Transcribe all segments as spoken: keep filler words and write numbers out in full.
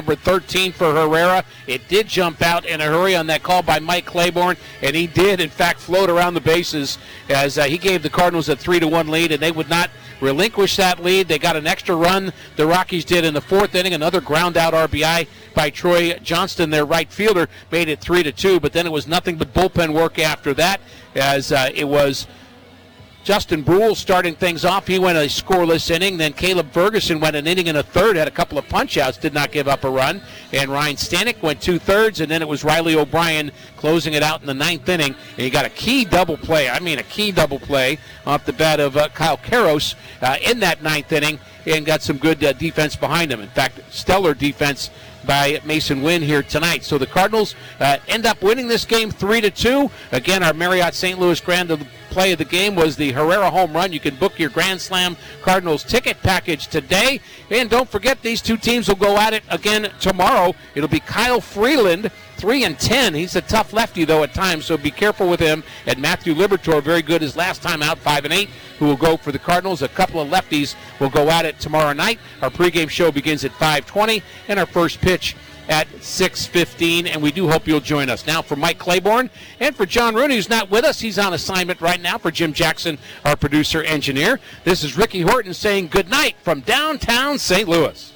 number thirteen for Herrera. It did jump out in a hurry on that call by Mike Claiborne, and he did, in fact, float around the bases as uh, he gave the Cardinals a three to one lead, and they would not relinquish that lead. They got an extra run, the Rockies did in the fourth inning. Another ground-out R B I by Troy Johnston, their right fielder, made it three to two, but then it was nothing but bullpen work after that as uh, it was Justin Brule starting things off. He went a scoreless inning. Then Caleb Ferguson went an inning and a third, had a couple of punch-outs, did not give up a run. And Ryan Stanek went two-thirds, and then it was Riley O'Brien closing it out in the ninth inning. And he got a key double play, I mean a key double play, off the bat of uh, Kyle Karros uh, in that ninth inning, and got some good uh, defense behind him. In fact, stellar defense by Mason Wynn here tonight. So the Cardinals uh, end up winning this game three to two. Again, our Marriott Saint Louis Grand play of the game was the Herrera home run. You can book your Grand Slam Cardinals ticket package today. And don't forget, these two teams will go at it again tomorrow. It'll be Kyle Freeland, three and ten. He's a tough lefty, though, at times, so be careful with him. And Matthew Liberatore, very good his last time out, five and eight, who will go for the Cardinals. A couple of lefties will go at it tomorrow night. Our pregame show begins at five twenty, and our first pitch at six fifteen, and we do hope you'll join us. Now for Mike Claiborne and for John Rooney, who's not with us. He's on assignment right now for Jim Jackson, our producer-engineer. This is Ricky Horton saying good night from downtown Saint Louis.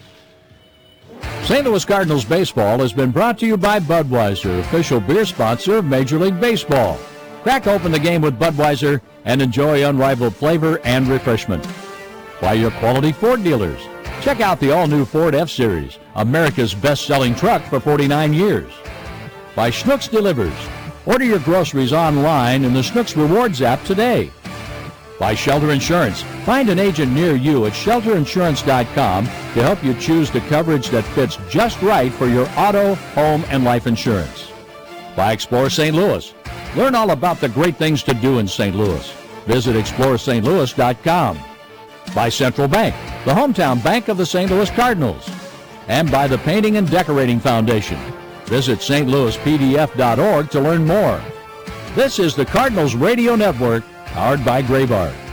Saint Louis Cardinals baseball has been brought to you by Budweiser, official beer sponsor of Major League Baseball. Crack open the game with Budweiser and enjoy unrivaled flavor and refreshment. By your quality Ford dealers. Check out the all-new Ford F-Series, America's best-selling truck for forty-nine years. By Schnucks Delivers. Order your groceries online in the Schnucks Rewards app today. By Shelter Insurance. Find an agent near you at shelter insurance dot com to help you choose the coverage that fits just right for your auto, home, and life insurance. By Explore Saint Louis. Learn all about the great things to do in Saint Louis. Visit explore st louis dot com. By Central Bank, the hometown bank of the Saint Louis Cardinals. And by the Painting and Decorating Foundation. Visit st louis p d f dot org to learn more. This is the Cardinals Radio Network, powered by Graybar.